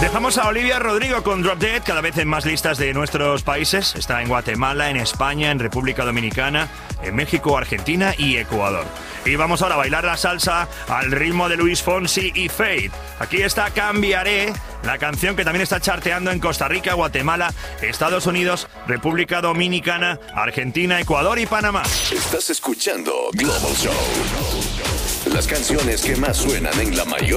Dejamos a Olivia Rodrigo con Drop Dead, cada vez en más listas de nuestros países. Está en Guatemala, en España, en República Dominicana, en México, Argentina y Ecuador. Y vamos ahora a bailar la salsa al ritmo de Luis Fonsi y Fate. Aquí está Cambiaré, la canción que también está charteando en Costa Rica, Guatemala, Estados Unidos, República Dominicana, Argentina, Ecuador y Panamá. Estás escuchando Global Show. Las canciones que más suenan en la mayor